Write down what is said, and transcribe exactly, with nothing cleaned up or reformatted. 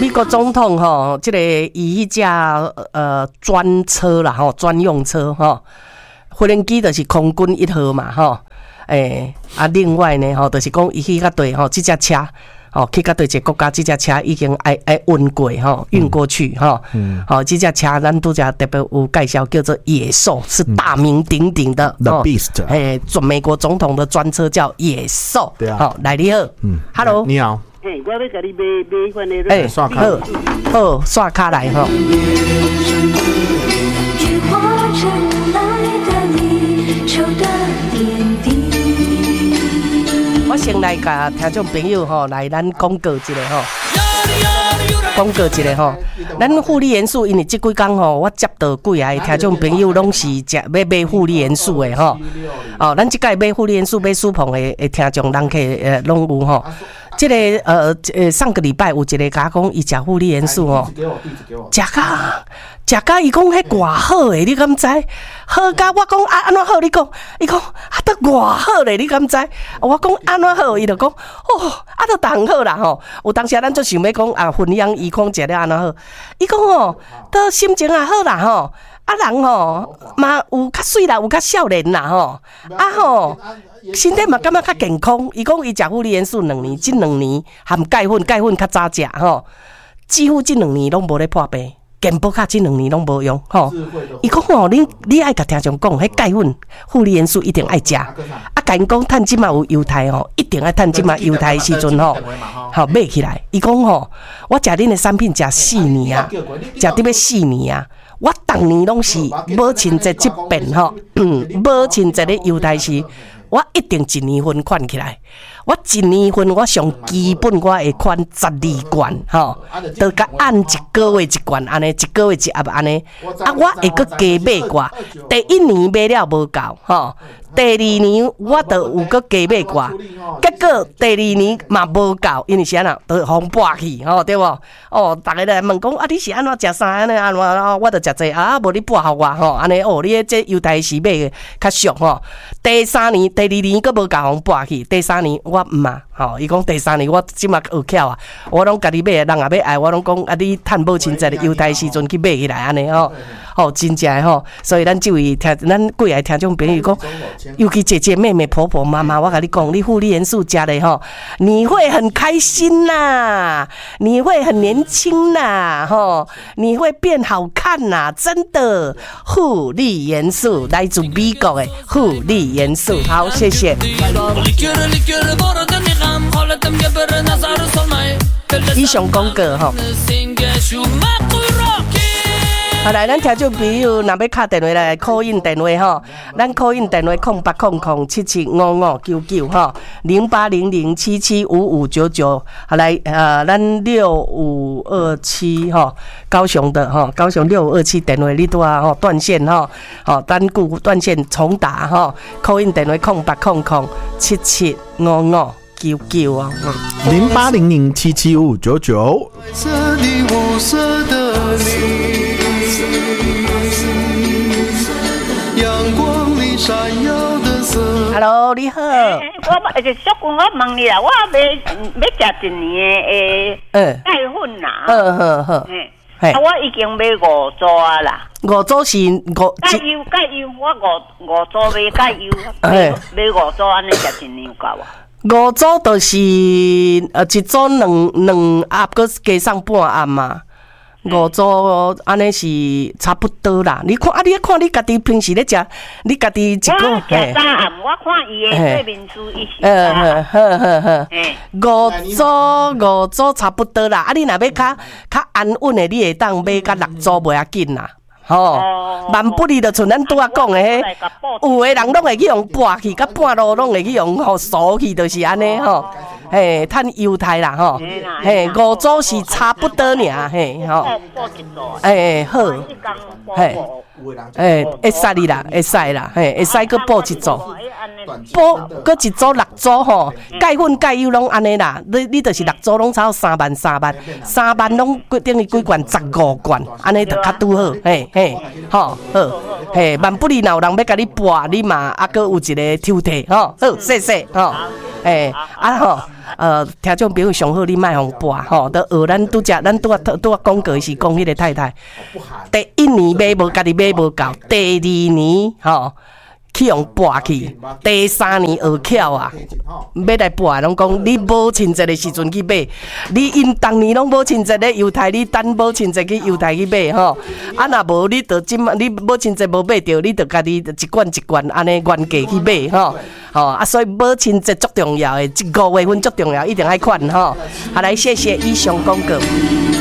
美国总统吼，这个以迄架呃专车啦吼，专用车吼，无人机就是空军一号嘛吼，诶、欸、啊，另外呢吼，就是讲伊去甲对吼，这架车。哦，去到对一个国家，这架车已经爱爱运过吼，运过去吼。嗯。好、哦，这架车咱拄则特别有介绍，叫做野兽，是大名鼎鼎的。 The Beast。 哎，准美国总统的专车叫野兽。 对啊。 好、哦，来你好。嗯。Hello。 你好。 嘿，我要甲你买买款的。 哎，刷卡。好，好，刷卡来吼。我先来甲听众朋友吼，来咱广告一下吼，广告一下吼。咱护理元素，因为即几工吼，我接到几个听众朋友拢是食要买护理元素的吼。哦，咱即届买护理元素买舒鹏的的听众人客呃拢有吼。即、这个呃呃上个礼拜有一个甲我讲伊食护理元素吼，食甲食甲伊讲迄偌好诶，你敢知？好甲我讲啊安怎好？你讲，伊讲啊得偌好咧，你敢知？我讲安怎好？伊就讲哦，啊得当好啦吼。有当时咱就想要讲啊，分享伊讲食了安怎好？伊讲哦，得心情也好啦吼。啊人吼嘛有较水啦，有较少年啦吼。啊吼。身体嘛感觉较健康，伊讲伊食护理元素两年，即两年含钙粉，钙粉较早食吼，几乎即两年拢无咧破病，健保卡即两年拢无用吼。伊讲吼，你你爱甲听众讲，迄钙粉、护理元素一定爱食。啊，甲因讲趁即嘛有优待吼，一定爱趁即嘛优待时阵吼，好买起来。伊讲吼，我食恁的产品食四年啊，食得要四年啊。我逐年拢是无亲在即边吼，嗯，无亲在咧优待时。我一定一年份款起来，我一年份我上基本我会款十二罐吼，都甲按一个月一罐安尼，一个月一盒安尼。啊，我会搁加买寡，第一年买了无够吼，第二年我就有搁加买寡，结果第二年嘛无够，因为是安怎，都互破去吼，对无？哦，逐个来问讲啊，你是安怎食啥安尼安怎？我就食这啊，无你破互我吼，安尼哦，你这优待时买较俗吼。第三年。第二年佫无甲互拔去，第三年我毋啊，吼，伊讲第三年我即马学巧啊，我拢家己买，人也要爱，我拢讲啊，你趁无亲在的优待时阵去买起来安尼吼，吼真正诶吼，所以咱即位听咱几个听众朋友讲，尤其姐姐妹妹婆婆妈妈，我甲你讲，你护理元素食咧吼，你会很开心呐，你会很年轻呐，吼，你会变好看呐，真的，护理元素来自美国诶护理元素，好。谢谢。以上广告吼。好来，咱听众朋友，若要打电话来 call in 电话吼，咱 call in 电话空八空空七七五五九九吼，零八零零七七五五九九。好来，呃，咱六五二七吼，高雄的吼，高雄六五二七电话你拄啊吼断线吼，吼单顾断线重打吼 ，call in 电话空八空空七七五五九九啊， 零八零零七七五九九。 Hello， 你好。欸、 我就小姑，我问你啦，我要要食一年的诶钙粉啦。 好好好。 嘿，啊，我已经买五组啊啦。 五组是五。 钙油，钙油，我五五组买钙油，买买五组安尼食一年有够啊？ 五组就是呃一组两两盒，搁加上半盒嘛。五组安尼是差不多啦。你看啊，你看你家己平时咧食，你家己一个。 我食三盒，我看伊的说明书伊是三盒。呵呵呵。五组五组差不多啦。啊，你若要较较安稳的，你会当买甲六组袂要紧啦。吼，万不利就像咱拄仔讲的迄，有的人拢会去用拔去，甲半路拢会去用吼锁去，就是安尼吼。嘿，趁犹太啦吼，嘿，五组是差不多尔，嘿吼，哎好，嘿，哎会使你啦，会使啦，嘿，会使搁补一组，补搁一组六组吼，钙粉钙油拢安尼啦，你你就是六组拢差不多三万三万，三万拢等于几罐十五罐，安尼就较拄好，嘿嘿，吼好，嘿，万不利若有人要甲你拔，你嘛啊搁有一个抽屉吼，好谢谢吼，哎啊吼。 呃，听众朋友上好，你莫互跋吼，都学咱拄则咱拄啊拄啊讲过是讲迄个太太，第一年买无家己买无够，第二年吼。去用跋去，第三年学巧啊，要来跋，拢讲你无亲节的时阵去买，你因当年拢无亲节咧犹太，你等无亲节去犹太去买吼，啊若无你着即你无亲节无买着，你着家己一罐一罐安尼原价去买吼，吼啊，所以无亲节足重要的，一五月份足重要，一定爱款吼。啊，来谢谢以上广告。